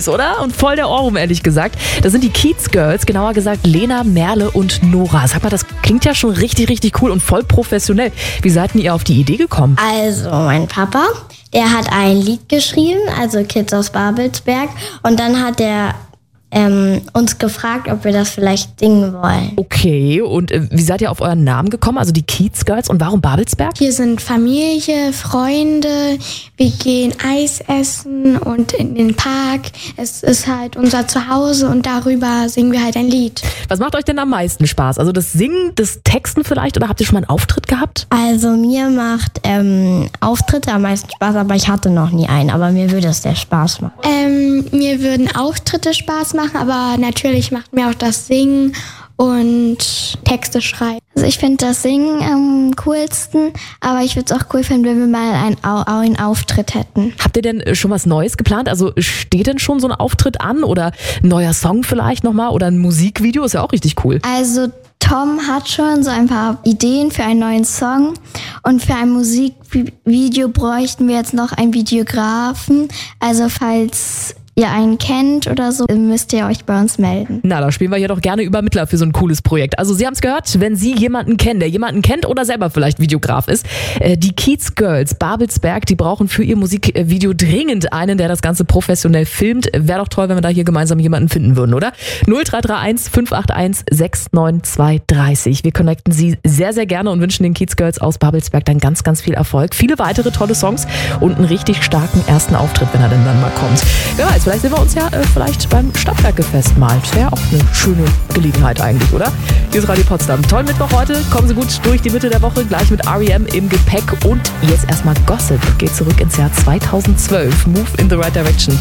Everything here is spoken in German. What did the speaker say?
süß, oder? Und voll der Ohrwurm, ehrlich gesagt. Das sind die Kiez Girls, genauer gesagt Lena, Merle und Nora. Sag mal, das klingt ja schon richtig, richtig cool und voll professionell. Wie seid denn ihr auf die Idee gekommen? Also mein Papa, der hat ein Lied geschrieben, also Kids aus Babelsberg. Und dann hat er uns gefragt, ob wir das vielleicht singen wollen. Okay, und wie seid ihr auf euren Namen gekommen? Also die Kiez Girls, und warum Babelsberg? Wir sind Familie, Freunde, wir gehen Eis essen und in den Park. Es ist halt unser Zuhause und darüber singen wir halt ein Lied. Was macht euch denn am meisten Spaß? Also das Singen, das Texten vielleicht, oder habt ihr schon mal einen Auftritt gehabt? Also mir macht Auftritte am meisten Spaß, aber ich hatte noch nie einen. Aber mir würde es sehr Spaß machen. Mir würden Auftritte Spaß machen, aber natürlich macht mir auch das Singen und Texte schreiben. Also ich finde das Singen am coolsten, aber ich würde es auch cool finden, wenn wir mal einen Auftritt hätten. Habt ihr denn schon was Neues geplant? Also steht denn schon so ein Auftritt an oder ein neuer Song vielleicht nochmal oder ein Musikvideo? Ist ja auch richtig cool. Also Tom hat schon so ein paar Ideen für einen neuen Song und für ein Musikvideo bräuchten wir jetzt noch einen Videografen. Also falls ihr einen kennt oder so, müsst ihr euch bei uns melden. Na, da spielen wir hier doch gerne Übermittler für so ein cooles Projekt. Also Sie haben es gehört, wenn Sie jemanden kennen, der jemanden kennt oder selber vielleicht Videograf ist, die Kiez Girls Babelsberg, die brauchen für ihr Musikvideo dringend einen, der das Ganze professionell filmt. Wäre doch toll, wenn wir da hier gemeinsam jemanden finden würden, oder? 0331 581 69230. Wir connecten Sie sehr, sehr gerne und wünschen den Kiez Girls aus Babelsberg dann ganz, ganz viel Erfolg. Viele weitere tolle Songs und einen richtig starken ersten Auftritt, wenn er denn dann mal kommt. Wer weiß, vielleicht sehen wir uns ja vielleicht beim Stadtwerkefest mal. Das wäre auch eine schöne Gelegenheit eigentlich, oder? Hier ist Radio Potsdam. Tollen Mittwoch heute. Kommen Sie gut durch die Mitte der Woche. Gleich mit R.E.M. im Gepäck. Und jetzt erstmal Gossip. Geht zurück ins Jahr 2012. Move in the right direction.